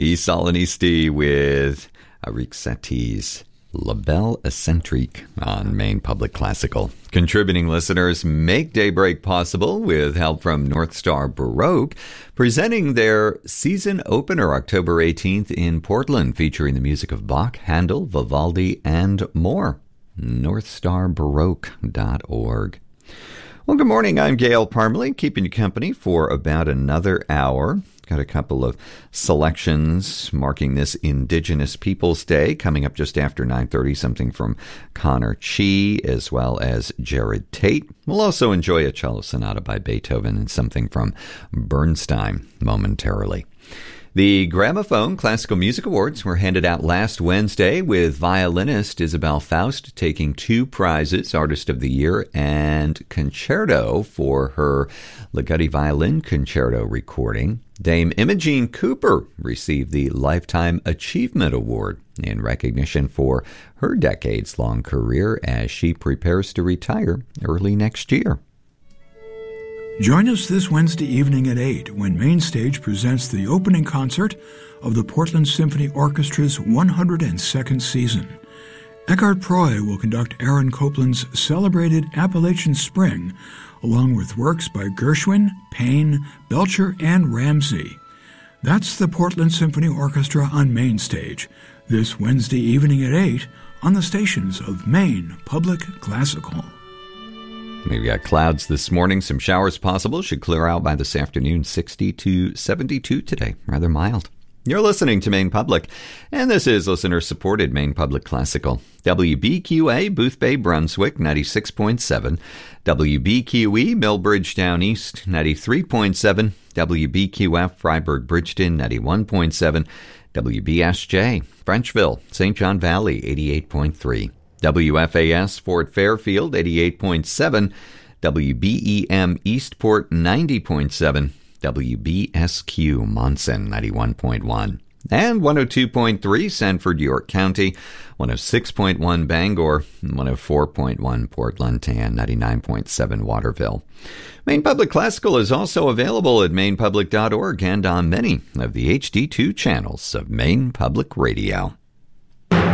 Solenisti with Arik Satie's La Belle Eccentrique on Maine Public Classical. Contributing listeners make Daybreak possible with help from North Star Baroque, presenting their season opener October 18th in Portland, featuring the music of Bach, Handel, Vivaldi, and more. NorthstarBaroque.org. Well, good morning. I'm Gail Parmalee, keeping you company for about another hour. Got a couple of selections marking this Indigenous Peoples Day coming up just after 9:30, something from Connor Chi as well as Jared Tate. We'll also enjoy a cello sonata by Beethoven and something from Bernstein momentarily. The Gramophone Classical Music Awards were handed out last Wednesday, with violinist Isabel Faust taking 2 prizes, Artist of the Year and Concerto for her Ligeti Violin Concerto recording. Dame Imogene Cooper received the Lifetime Achievement Award in recognition for her decades-long career as she prepares to retire early next year. Join us this Wednesday evening at 8 when Mainstage presents the opening concert of the Portland Symphony Orchestra's 102nd season. Eckhart Proy will conduct Aaron Copland's celebrated Appalachian Spring, along with works by Gershwin, Payne, Belcher, and Ramsey. That's the Portland Symphony Orchestra on Mainstage, this Wednesday evening at 8 on the stations of Maine Public Classical. We've got clouds this morning, some showers possible, should clear out by this afternoon, 60 to 72 today, rather mild. You're listening to Maine Public, and this is listener-supported Maine Public Classical. WBQA, Booth Bay, Brunswick, 96.7. WBQE, Millbridge Down East, 93.7. WBQF, Freiburg, Bridgeton, 91.7. WBSJ, Frenchville, St. John Valley, 88.3. WFAS, Fort Fairfield, 88.7. WBEM, Eastport, 90.7. WBSQ, Monson, 91.1. And 102.3, Sanford, York County, 106.1, Bangor, 104.1, Portland, and 99.7, Waterville. Maine Public Classical is also available at mainepublic.org and on many of the HD2 channels of Maine Public Radio.